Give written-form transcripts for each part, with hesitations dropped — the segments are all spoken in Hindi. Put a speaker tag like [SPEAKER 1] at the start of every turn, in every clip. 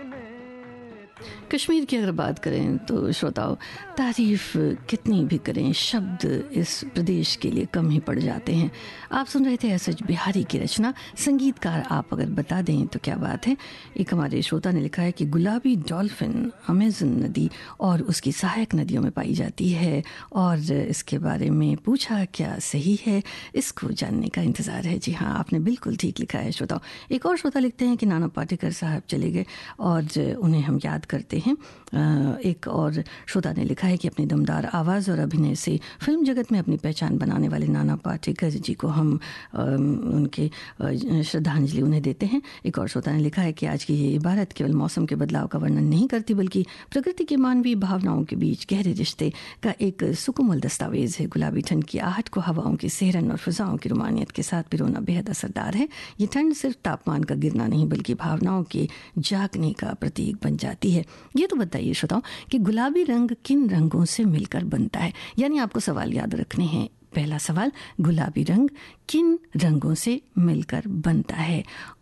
[SPEAKER 1] कश्मीर की अगर बात करें तो श्रोताओं, तारीफ कितनी भी करें शब्द इस प्रदेश के लिए कम ही पड़ जाते हैं। आप सुन रहे थे एस.एच. बिहारी की रचना। संगीतकार आप अगर बता दें तो क्या बात है। एक हमारे श्रोता ने लिखा है कि गुलाबी डॉल्फिन अमेज़न नदी और उसकी सहायक नदियों में पाई जाती है और इसके बारे में पूछा क्या सही है, इसको जानने का इंतज़ार है। जी हाँ, आपने बिल्कुल ठीक लिखा है श्रोताओं। एक और श्रोता लिखते हैं कि नाना पाटेकर साहब चले गए और उन्हें हम याद करते हैं। एक और श्रोता ने लिखा है कि अपनी दमदार आवाज़ और अभिनय से फिल्म जगत में अपनी पहचान बनाने वाले नाना पाटेकर जी को हम उनके श्रद्धांजलि उन्हें देते हैं। एक और श्रोता ने लिखा है कि आज की ये इबारत केवल मौसम के बदलाव का वर्णन नहीं करती बल्कि प्रकृति की मानवीय भावनाओं के बीच गहरे रिश्ते का एक सुकोमल दस्तावेज है। गुलाबी ठंड की आहट को हवाओं की सेहरन और फिजाओं की रोमानियत के साथ पिरोना बेहद असरदार है। ये ठंड सिर्फ तापमान का गिरना नहीं बल्कि भावनाओं के जागने का प्रतीक बन जाती है। ये तो बताइए श्रोताओं कि गुलाबी रंग किन रंगों से मिलकर बनता है। यानी आपको सवाल याद रखने हैं। पहला सवाल, गुलाबी रंग किन रंगों से मिलकर बनता है।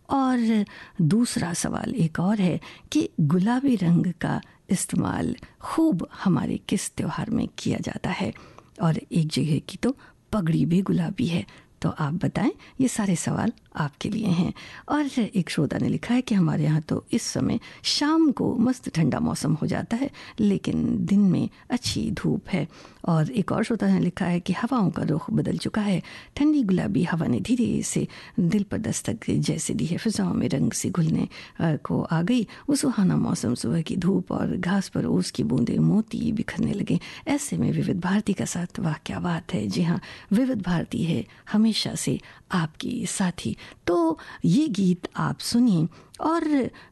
[SPEAKER 1] और दूसरा सवाल एक और है कि गुलाबी रंग का इस्तेमाल खूब हमारे किस त्योहार में किया जाता है। और एक जगह की तो पगड़ी भी गुलाबी है। तो आप बताएं, ये सारे सवाल आपके लिए हैं। और एक श्रोता ने लिखा है कि हमारे यहाँ तो इस समय शाम को मस्त ठंडा मौसम हो जाता है लेकिन दिन में अच्छी धूप है। और एक और श्रोता ने लिखा है कि हवाओं का रुख बदल चुका है। ठंडी गुलाबी हवा ने धीरे से दिल पर दस्तक जैसे दी है। फिजाओं में रंग से घुलने को आ गई वो सुहाना मौसम। सुबह की धूप और घास पर ओस की बूंदें मोती बिखरने लगे। ऐसे में विविध भारती का साथ, वाह क्या बात है। जी हाँ, विविध भारती है हमेशा से आपकी साथी। तो ये गीत आप सुनिए और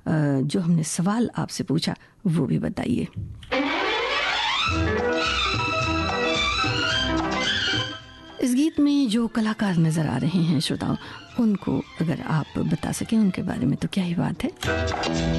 [SPEAKER 1] जो हमने सवाल आपसे पूछा वो भी बताइए। इस गीत में जो कलाकार नजर आ रहे हैं श्रोताओं, उनको अगर आप बता सकें उनके बारे में तो क्या ही बात है।